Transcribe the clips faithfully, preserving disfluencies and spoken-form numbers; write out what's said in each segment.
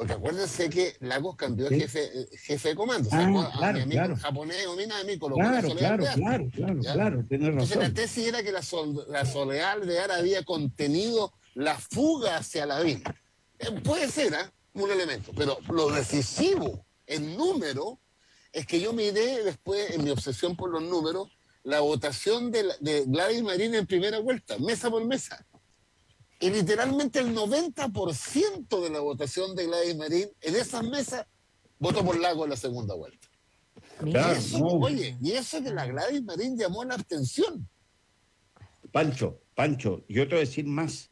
Porque acuérdense que Lagos cambió de ¿Sí? jefe, jefe de comando. Sacó Ah, a, a mi claro, amigo el claro, japonés Ominami y colocó la claro, Soledad claro, Alvear, claro, claro, ¿ya? claro, tienes Entonces la razón. tesis era que la, sol, la Soledad Alvear había contenido la fuga hacia la vida. Eh, puede ser, ¿eh? Un elemento, pero lo decisivo en número es que yo miré después, en mi obsesión por los números, la votación de, la, de Gladys Marín en primera vuelta, mesa por mesa. Y literalmente el noventa por ciento de la votación de Gladys Marín en esas mesas votó por Lago en la segunda vuelta. Y Claro, eso, Mira. no. oye, y eso que la Ah, Gladys Marín llamó a la abstención. Pancho, Pancho, yo te voy a decir más.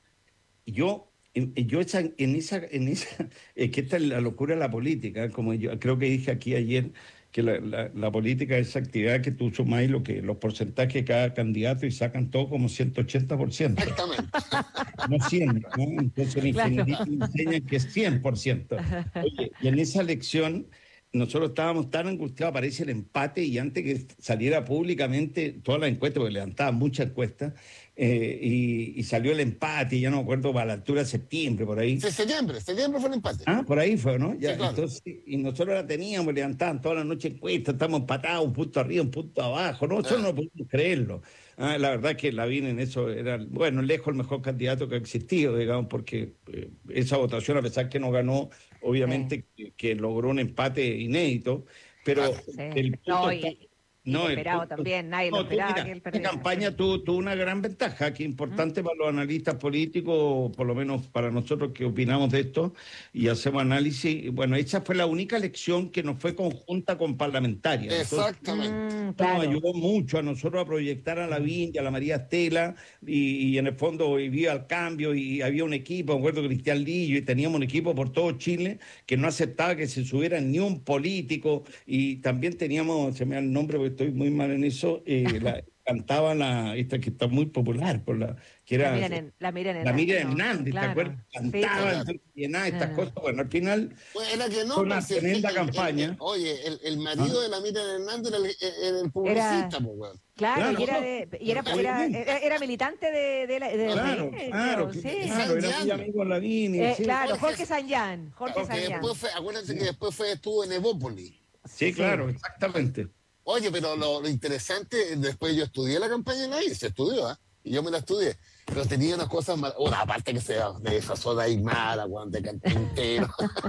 Yo, en- yo esa, en esa, en esa, es que esta es la locura de la política, como yo creo que dije aquí ayer, que la, la, la política es esa actividad que tú sumas lo que, los porcentajes de cada candidato y sacan todo como ciento ochenta por ciento, Exactamente. no cien, ¿no? Entonces en claro. ingeniería enseñan que es cien por ciento. Oye, y en esa elección nosotros estábamos tan angustiados, aparece el empate y antes que saliera públicamente todas las encuestas, porque levantaban muchas encuestas, eh, y, y salió el empate, ya no me acuerdo, para la altura de septiembre, por ahí. Sí, septiembre, septiembre fue el empate. Ah, por ahí fue, ¿no? Ya, Sí, claro. entonces, y nosotros la teníamos, levantaban toda la noche encuestas, estamos empatados, un punto arriba, un punto abajo, ¿no? Nosotros Ah, no podíamos creerlo. Ah, la verdad que Lavín en eso era, bueno, lejos el mejor candidato que ha existido, digamos, porque eh, esa votación, a pesar que no ganó, Sí, obviamente que, que logró un empate inédito, claro. pero sí. el punto No, está, y no, el inesperado punto, también, nadie lo no, tú esperaba que mira, él esta perdiera, sí. campaña tuvo, tuvo una gran ventaja, que es ¿Mm? importante para los analistas políticos, por lo menos para nosotros que opinamos de esto y hacemos análisis. Bueno, esa fue la única elección que no fue conjunta con parlamentaria. Entonces, Exactamente. Mm, eso nos claro. ayudó mucho a nosotros a proyectar a Lavín y a la María Estela, y, y en el fondo vivía al cambio y había un equipo, me acuerdo, Cristian Lillo, y teníamos un equipo por todo Chile que no aceptaba que se subiera ni un político, y también teníamos, se me da el nombre porque estoy muy mal en eso, eh, la, cantaba la, esta que está muy popular, por la, que La era miran en, la miran la Hernández, Miriam no, Hernández, ¿te acuerdas? claro. Sí, Sí, Cantaba, pues. claro. entonces llenaba estas Ah, cosas. Bueno, al final Pues era que fue no, una pues si el, je- tremenda el- el- el- campaña. oye, el, el ¿Ah? marido de la Miriam Hernández era el, era el era, publicista, pues, weón. claro, Claro, y era no, de, y era, era, obviamente. era, era militante de, de, la- de Claro. R Claro, N, claro, creo, sí. claro, San era muy Jan, amigo de Lavín, Eh, sí, claro, Jorge, Jorge Sanyán, Jorge que después Sanyán. fue, acuérdense que sí, después fue, estuvo en Evópolis. sí, Sí. claro, exactamente. Oye, pero lo, lo interesante, después yo estudié la campaña en la I, se estudió, ¿ah? Y yo me la estudié. Pero tenía unas cosas mal. Una aparte que se de esa zona Aymara, Juan de Carpintero,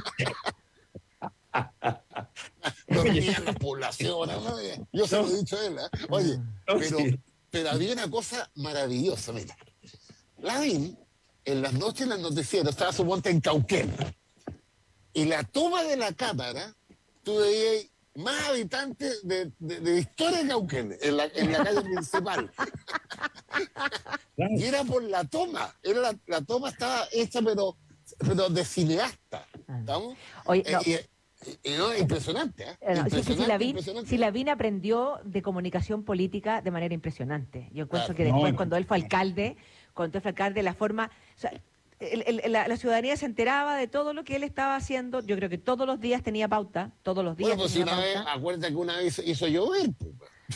Oye, dormían las poblaciones, ¿no? Yo se lo he no, dicho a él, ¿ah? Oye, Ah, no, pero, sí, pero había una cosa maravillosa, mira. Lavín, en las noches en las noticieros, estaba su monte en Cauquén. Y la toma de la cámara, tú veías más habitantes de, de, de Victoria de Cauquén, en la, en la calle principal. claro, Y era por la toma. Era la, la toma estaba hecha, pero, pero de cineasta. ah. ¿Estamos? Oye, Eh, no, y, y- y no, impresionante, ¿eh? eh, no, sí, es que Impresionante, Silavín, impresionante. Silavín aprendió de comunicación política de manera impresionante. Yo encuentro Claro. que no, después, cuando él fue alcalde, cuando él fue alcalde, la forma, o sea, el- el- la, la ciudadanía se enteraba de todo lo que él estaba haciendo. Yo creo que todos los días tenía pauta, todos los Bueno, días pues si tenía una vez, pauta. acuérdate que una vez hizo llover, pues.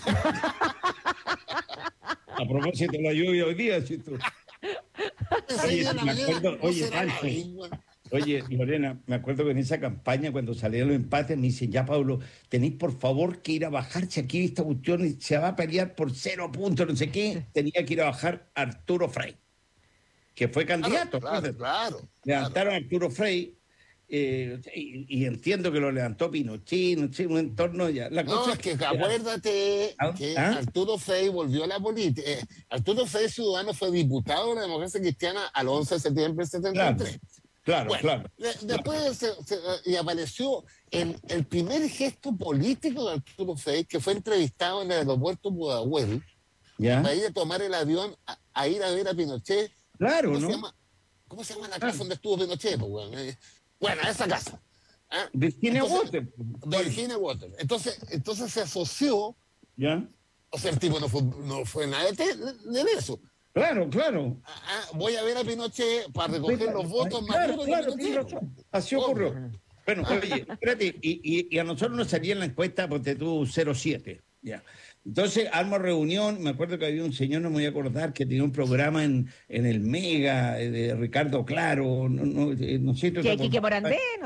a propósito de la lluvia hoy día, si tú. Seis Oye, de si la me mañana, acuerdo, no oye, será Pancho, Lavín, güey. oye, Lorena, me acuerdo que en esa campaña, cuando salían los empates, me dicen, ya, Pablo, tenéis por favor que ir a bajarse aquí esta cuestión y se va a pelear por cero puntos, no sé qué. Tenía que ir a bajar Arturo Frei, que fue Claro, candidato. claro, Acuérdate. claro, claro. Levantaron a Arturo Frei, eh, y, y entiendo que lo levantó Pinochet, no sé, un entorno ya. La No, cosa es es que... que acuérdate ¿Ah? que ¿Ah? Arturo Frei volvió a la política. Eh, Arturo Frei Ciudadano fue diputado de la democracia cristiana al once de septiembre del Claro, setenta y tres. claro, Bueno, claro, de- claro. después se- se- y apareció el, el primer gesto político de Arturo Frei, que fue entrevistado en el aeropuerto Pudahuel ¿Ya? para ir a tomar el avión a, a ir a ver a Pinochet. Claro, ¿Cómo se ¿no? llama? ¿Cómo se llama la casa Claro. donde estuvo Pinochet? Pues, bueno, Eh, bueno, esa casa. ¿Ah? Virginia Entonces, Water. Virginia Water. Entonces, entonces se asoció, ¿Ya? o sea, el tipo no fue, no fue nada de, te- de eso. Claro, claro. Ah, ah, voy a ver a Pinochet para recoger los votos más Claro, duros de claro, tienes Pinochet. razón. Así Obvio. ocurrió. Bueno, oye, espérate, y, y, y a nosotros nos salía en la encuesta, porque tú cero siete, ya. Entonces, armo reunión, me acuerdo que había un señor, no me voy a acordar, que tenía un programa en, en el Mega, eh, de Ricardo Claro, no, no, eh, no sé si tú te Que Quique acordás. Morandé,